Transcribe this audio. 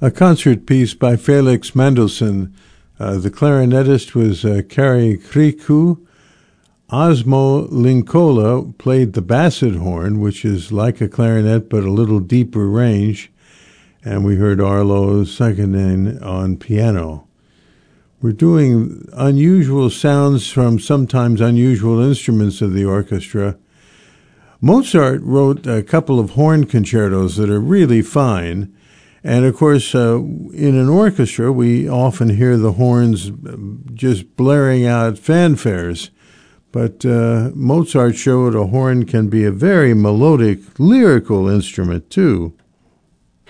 a concert piece by Felix Mendelssohn. The clarinetist was Kari Kriku. Osmo Linkola played the basset horn, which is like a clarinet but a little deeper range. And we heard Arlo Sakhanin on piano. We're doing unusual sounds from sometimes unusual instruments of the orchestra. Mozart wrote a couple of horn concertos that are really fine. And, of course, in an orchestra, we often hear the horns just blaring out fanfares. But Mozart showed a horn can be a very melodic, lyrical instrument, too.